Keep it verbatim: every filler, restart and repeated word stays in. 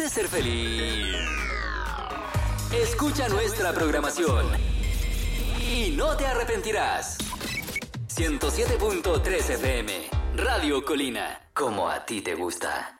¿Quieres ser feliz? Escucha nuestra programación y no te arrepentirás. ciento siete punto tres F M, Radio Colina, como a ti te gusta.